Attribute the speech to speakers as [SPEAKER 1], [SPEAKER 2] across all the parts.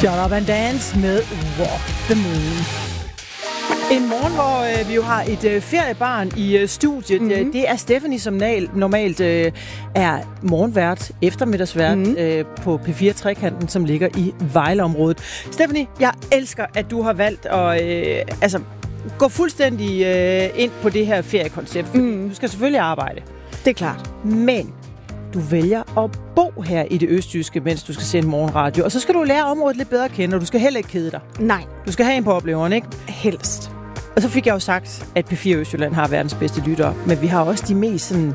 [SPEAKER 1] Shut Up and Dance med Walk the Moon. En morgen, hvor vi jo har et feriebarn i studiet. Mm-hmm. Det er Stephanie, som normalt er morgenvært, eftermiddagsvært på P4 Trekanten, som ligger i Vejleområdet. Stephanie, jeg elsker, at du har valgt at gå fuldstændig ind på det her feriekoncept. Du skal selvfølgelig arbejde.
[SPEAKER 2] Det er klart.
[SPEAKER 1] Men du vælger at bo her i det østjyske, mens du skal se en morgenradio. Og så skal du lære området lidt bedre at kende, og du skal heller ikke kede dig.
[SPEAKER 2] Nej.
[SPEAKER 1] Du skal have en på opleveren, ikke?
[SPEAKER 2] Helst.
[SPEAKER 1] Og så fik jeg jo sagt, at P4 Østjylland har verdens bedste lyttere, men vi har også de mest sådan,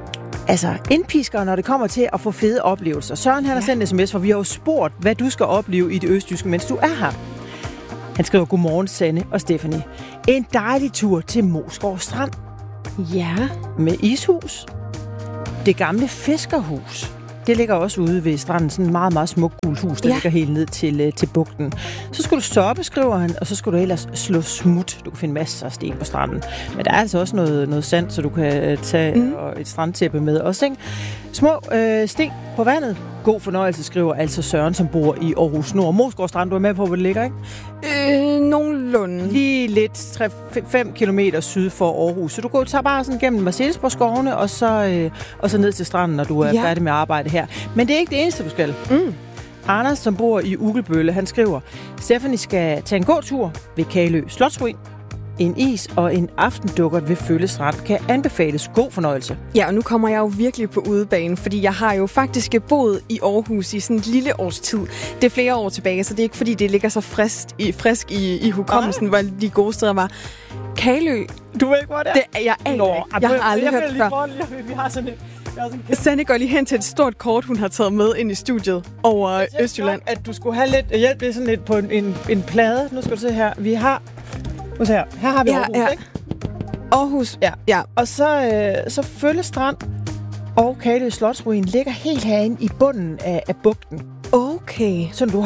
[SPEAKER 1] indpiskere, når det kommer til at få fede oplevelser. Søren, han har sendt en sms, for vi har jo spurgt, hvad du skal opleve i det østjyske, mens du er her. Han skriver, godmorgen, Sanne og Stephanie. En dejlig tur til Moesgaard Strand.
[SPEAKER 2] Ja.
[SPEAKER 1] Med ishus. Det gamle fiskerhus. Det ligger også ude ved stranden. Sådan et meget, meget smukt gult hus, der ligger helt ned til bugten. Så skulle du stoppe, skriver han, og så skulle du ellers slå smut. Du kan finde masser af sten på stranden. Men der er altså også noget sand, så du kan tage et strandtæppe med også, ikke? Små sten på vandet. God fornøjelse, skriver altså Søren, som bor i Aarhus Nord. Moesgaard Strand, du er med på, hvor det ligger, ikke?
[SPEAKER 2] Nogenlunde.
[SPEAKER 1] Lige lidt 3-5 kilometer syd for Aarhus. Så du tager bare sådan gennem Marselisborg-skovene, og så ned til stranden, når du er færdig med at arbejde her. Men det er ikke det eneste, du skal. Anders, som bor i Ugelbølle, han skriver, Stephanie skal tage en gåtur ved Kalø Slotsruin. En is og en aftendukkert ved Følle Strand kan anbefales. God fornøjelse. Ja,
[SPEAKER 2] og nu kommer jeg jo virkelig på udebane, fordi jeg har jo faktisk boet i Aarhus i sådan et lille års tid. Det er flere år tilbage, så det er ikke fordi, det ligger så frisk i hukommelsen, hvor de gode steder var. Kalø.
[SPEAKER 1] Du ved ikke, hvor det er?
[SPEAKER 2] Det er jeg aner. Jeg har aldrig hørt før.
[SPEAKER 1] Vi har sådan et...
[SPEAKER 2] Sanne går lige hen til et stort kort, hun har taget med ind i studiet over Østjylland.
[SPEAKER 1] At du skulle have lidt hjælp, det er sådan lidt på en plade. Nu skal du se her. Vi har... Her har vi Aarhus, ikke?
[SPEAKER 2] Aarhus, ja.
[SPEAKER 1] Og så Følle Strand og Kalø Slotsruin ligger helt herinde i bunden af bugten.
[SPEAKER 2] Okay.
[SPEAKER 1] Så du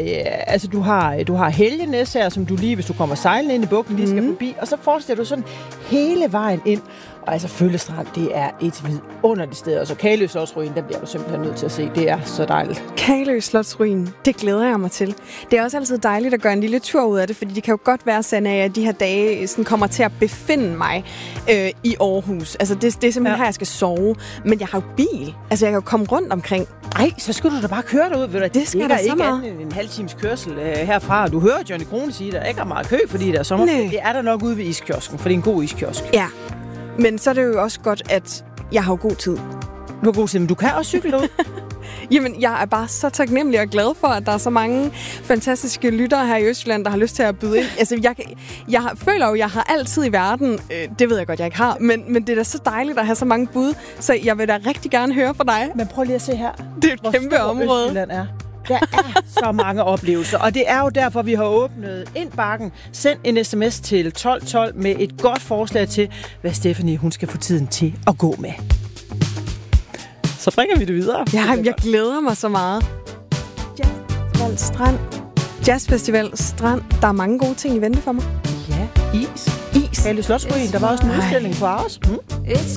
[SPEAKER 1] har Helgenæs her, som du lige, hvis du kommer sejlende ind i bugten, lige skal forbi. Og så forestiller du sådan hele vejen ind. Og altså Følle Strand, det er et vidunderligt sted. Og så Kalø Slotsruin, der bliver du simpelthen nødt til at se. Det er så dejligt.
[SPEAKER 2] Kalø Slotsruin, det glæder jeg mig til. Det er også altid dejligt at gøre en lille tur ud af det, fordi det kan jo godt være sådan, at jeg de her dage sådan kommer til at befinde mig i Aarhus. Altså det er simpelthen her, jeg skal sove. Men jeg har jo bil. Altså jeg kan jo komme rundt omkring.
[SPEAKER 1] Nej, så skal du da bare køre derud. Ved du,
[SPEAKER 2] det skal der
[SPEAKER 1] ikke andet end en halv times kørsel herfra. Du hører Johnny Krone sige, at der ikke er meget kø, fordi der er sommerferie. Det er der nok ude ved iskiosken, for det er en god iskiosk.
[SPEAKER 2] Ja, men så er det jo også godt, at jeg har god tid.
[SPEAKER 1] Du har god tid, men du kan også cykle ud.
[SPEAKER 2] Jamen, jeg er bare så taknemmelig og glad for, at der er så mange fantastiske lyttere her i Østjylland, der har lyst til at byde ind. Altså, jeg føler jo, at jeg har altid i verden. Det ved jeg godt, jeg ikke har. Men det er da så dejligt at have så mange bud, så jeg vil da rigtig gerne høre fra dig.
[SPEAKER 1] Men prøv lige at se her.
[SPEAKER 2] Det er et kæmpe område.
[SPEAKER 1] Østjylland er. Der er så mange oplevelser, og det er jo derfor, vi har åbnet indbakken. Send en sms til 1212 med et godt forslag til, hvad Stephanie hun skal få tiden til at gå med. Så bringer vi det videre.
[SPEAKER 2] Ja, jeg glæder mig så meget. Jazzfestival Strand. Jazzfestival Strand. Der er mange gode ting i vente for mig.
[SPEAKER 1] Ja, is. Kalø Slotsruin. Der var også en udstilling på Aarhus.